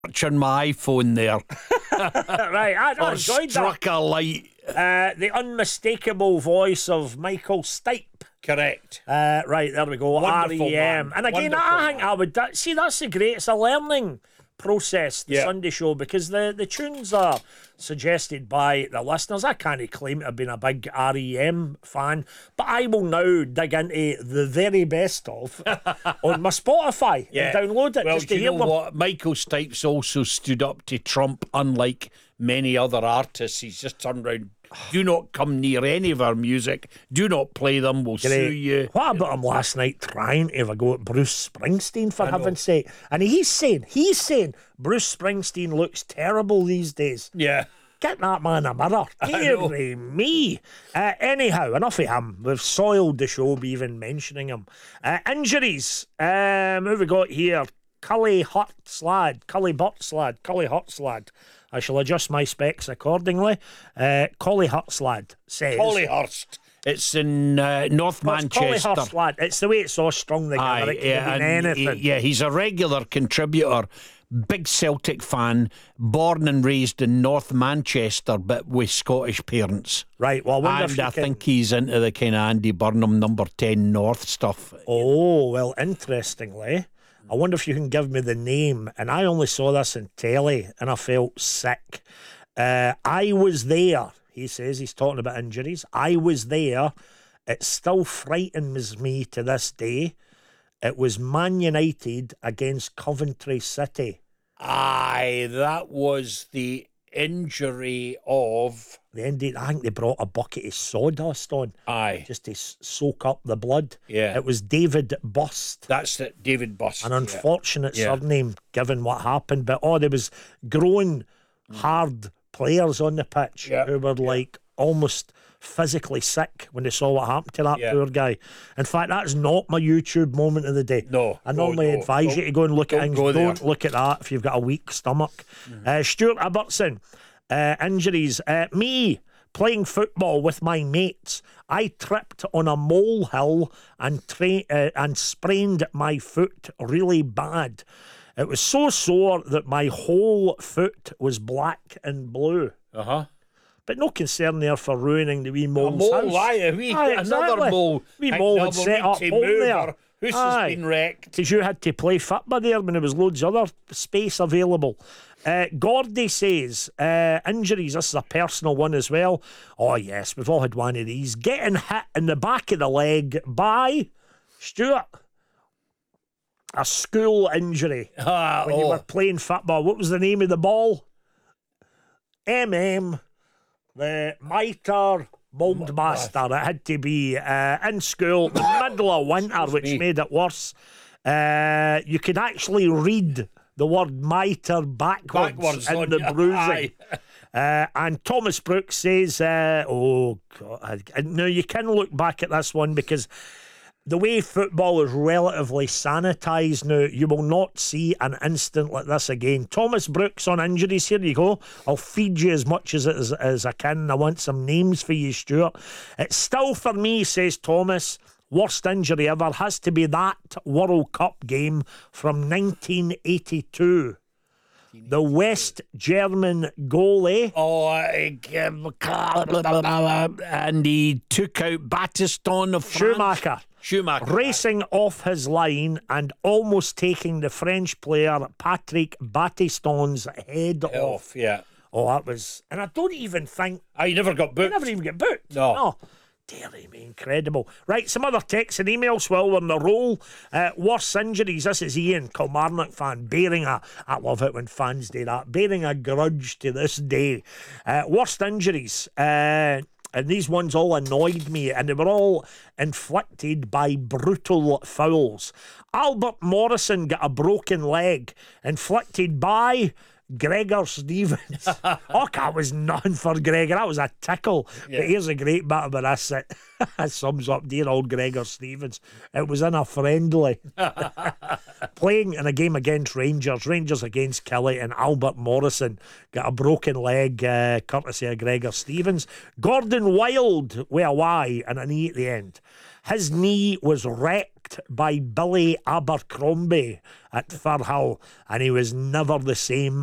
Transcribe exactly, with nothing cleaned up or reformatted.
on my phone there. Right, I, I or enjoyed struck a light. that. Uh, the unmistakable voice of Michael Stipe. Correct. Uh, right, there we go. Wonderful R E M. man. And again, Wonderful I think man. I would that, see that's the great. It's a learning process, the Yeah. Sunday show, because the, the tunes are suggested by the listeners. I can't claim to have been a big R E M fan, but I will now dig into the very best of on my Spotify Yeah. and download it Well, just to do you hear know them. what? Michael Stipe's also stood up to Trump, unlike many other artists. He's just turned round. Do not come near any of our music. Do not play them. We'll Great. sue you. What about him last night trying to have a go at Bruce Springsteen, for heaven's sake? And he's saying, he's saying Bruce Springsteen looks terrible these days. Yeah. Get that man a mirror. know. Dear me. Uh, anyhow, enough of him. We've soiled the show by even mentioning him. Uh, injuries. Um, who have we got here? Cully Hurtslad. Cully Butslad. Cully Hurtslad. I shall adjust my specs accordingly. Uh, Collie Hurtslad says... Collyhurst. It's in uh, North Oh, it's Manchester. Collie Hurtslad. It's the way it's so strong together. Aye, it could yeah, have been and anything. he- yeah, he's a regular contributor. Big Celtic fan, born and raised in North Manchester, but with Scottish parents. Right, well, I wonder if And you I can... think he's into the kind of Andy Burnham number ten North stuff. Oh, well, interestingly, I wonder if you can give me the name. And I only saw this in telly and I felt sick. Uh, I was there, he says, he's talking about injuries. I was there. It still frightens me to this day. It was Man United against Coventry City. Aye, that was the injury of... The ended, I think they brought a bucket of sawdust on Aye, just to s- soak up the blood. Yeah. It was David Bust. that's it, David Bust. An yeah. unfortunate Yeah. surname given what happened, but oh, there was grown, hard players on the pitch Yeah, who were like almost physically sick when they saw what happened to that Yeah. poor guy. In fact, that's not my YouTube moment of the day. No, I no, normally no. advise Don't- you to go and look at don't things. go there. Don't look at that if you've got a weak stomach. Uh, Stuart Ibbotson, uh, injuries. Uh, me. Playing football with my mates, I tripped on a molehill and tra- uh, and sprained my foot really bad. It was so sore that my whole foot was black and blue. Uh-huh. But no concern there for ruining the wee mole's mole, house. aye, a wee- Aye, another exactly. mole. Wee Think, mole no, had we'll set need up to home move there. her. House Aye. has been wrecked. Because you had to play football there when there was loads of other space available. Uh, Gordy says, uh, injuries, this is a personal one as well. Oh yes, we've all had one of these. Getting hit in the back of the leg by, Stuart, a school injury. Ah, When you oh. were playing football, what was the name of the ball? M M, the mitre mould master. It had to be uh, in school, the middle of winter, which me. made it worse. Uh, you could actually read the word mitre backwards, Backwards in on the you. bruising. Aye. Uh, and Thomas Brooks says, uh, oh, God. Now you can look back at this one because the way football is relatively sanitised now, you will not see an instant like this again. Thomas Brooks on injuries, here you go. I'll feed you as much as, as, as I can. I want some names for you, Stuart. It's still for me, says Thomas, worst injury ever has to be that World Cup game from nineteen eighty-two. The West German goalie. Oh, uh, and he took out Battiston of France. Schumacher. Schumacher. Racing off his line and almost taking the French player Patrick Battiston's head off. Off, yeah. Oh, that was... And I don't even think... I never got I booked. never even get booked. No. No. Dearly me, incredible. Right, some other texts and emails while we're on the roll. Uh, worst injuries. This is Ian, Kilmarnock fan, bearing a... I love it when fans do that. Bearing a grudge to this day. Uh, worst injuries. Uh... And these ones all annoyed me, and they were all inflicted by brutal fouls. Albert Morrison got a broken leg, inflicted by Gregor Stevens. Oh, that was nothing for Gregor. That was a tickle. Yeah. But here's a great bit about this that, that sums up dear old Gregor Stevens. It was in a friendly. Playing in a game against Rangers, Rangers against Kelly, and Albert Morrison got a broken leg, uh, courtesy of Gregor Stevens. Gordon Wilde with a Y and an E at the end His knee was wrecked by Billy Abercrombie at Firhill, and he was never the same